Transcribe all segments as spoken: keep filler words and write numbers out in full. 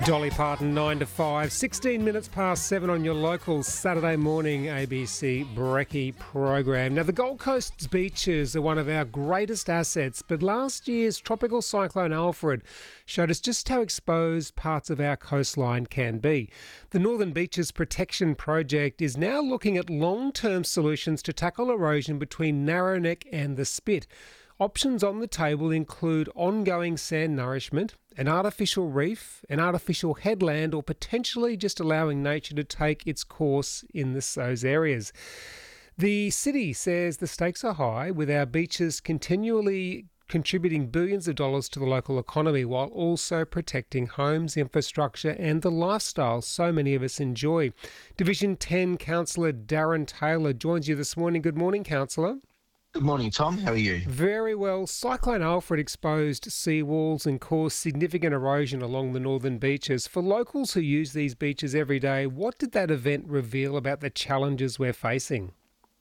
Dolly Parton, nine to five, sixteen minutes past seven on your local Saturday morning A B C Brekkie program. Now, the Gold Coast's beaches are one of our greatest assets, but last year's tropical cyclone Alfred showed us just how exposed parts of our coastline can be. The Northern Beaches Protection Project is now looking at long-term solutions to tackle erosion between Narrowneck and the Spit. Options on the table include ongoing sand nourishment, an artificial reef, an artificial headland, or potentially just allowing nature to take its course in this, those areas. The city says the stakes are high, with our beaches continually contributing billions of dollars to the local economy while also protecting homes, infrastructure and the lifestyle so many of us enjoy. Division ten Councillor Darren Taylor joins you this morning. Good morning, Councillor. Good morning, Tom. How are you? Very well. Cyclone Alfred exposed seawalls and caused significant erosion along the northern beaches. For locals who use these beaches every day, what did that event reveal about the challenges we're facing?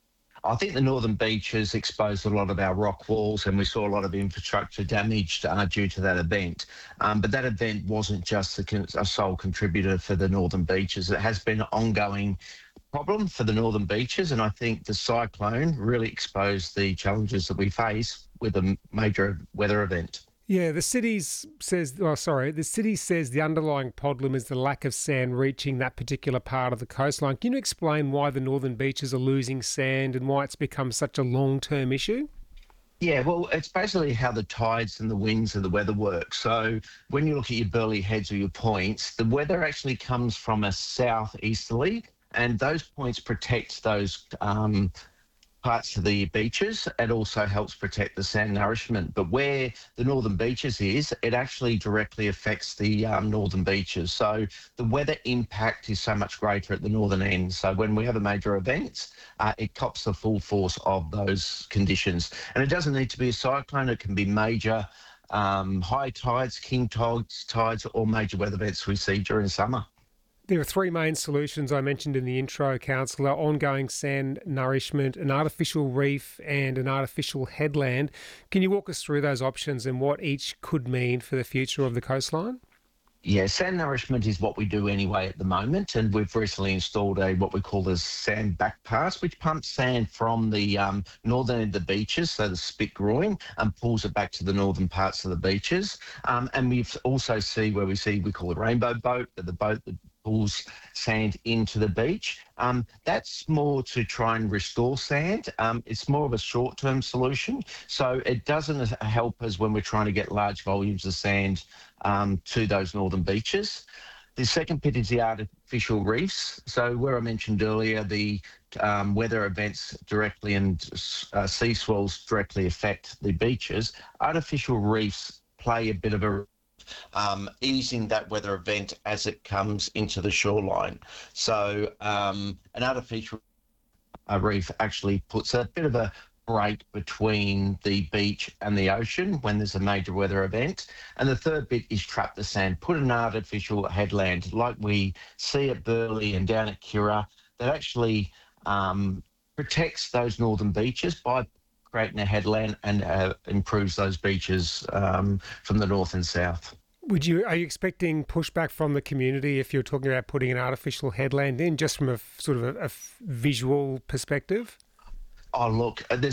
I think the northern beaches exposed a lot of our rock walls, and we saw a lot of infrastructure damaged uh, due to that event. Um, but that event wasn't just a, con- a sole contributor for the northern beaches. It has been an ongoing problem for the northern beaches, and I think the cyclone really exposed the challenges that we face with a major weather event. Yeah, the city says, oh, sorry, the city says the underlying problem is the lack of sand reaching that particular part of the coastline. Can you explain why the northern beaches are losing sand and why it's become such a long-term issue? Yeah, well, it's basically how the tides and the winds and the weather work. So when you look at your Burleigh Heads or your points, the weather actually comes from a southeasterly, and those points protect those um, parts of the beaches. It also helps protect the sand nourishment. But where the northern beaches is, it actually directly affects the um, northern beaches. So the weather impact is so much greater at the northern end. So when we have a major event, uh, it cops the full force of those conditions. And it doesn't need to be a cyclone. It can be major um, high tides, king tides, tides, or major weather events we see during summer. There are three main solutions I mentioned in the intro, Councillor: ongoing sand nourishment, an artificial reef and an artificial headland. Can you walk us through those options and what each could mean for the future of the coastline? Yeah, sand nourishment is what we do anyway at the moment, and we've recently installed a what we call the sand back pass, which pumps sand from the um, northern end of the beaches, so the Spit groin, and pulls it back to the northern parts of the beaches. Um, and we've also see where we see, we call it rainbow boat, the boat that pulls sand into the beach. Um, that's more to try and restore sand. Um, it's more of a short-term solution, so it doesn't help us when we're trying to get large volumes of sand um, to those northern beaches. The second bit is the artificial reefs. So where I mentioned earlier, the um, weather events directly and uh, sea swells directly affect the beaches. Artificial reefs play a bit of a Um, easing that weather event as it comes into the shoreline. So um, an artificial uh, reef actually puts a bit of a break between the beach and the ocean when there's a major weather event. And the third bit is trap the sand, put an artificial headland like we see at Burleigh and down at Kirra that actually um, protects those northern beaches by creating a headland and uh, improves those beaches um, from the north and south. Would you are you expecting pushback from the community if you're talking about putting an artificial headland in, just from a sort of a, a visual perspective? Oh, look, there's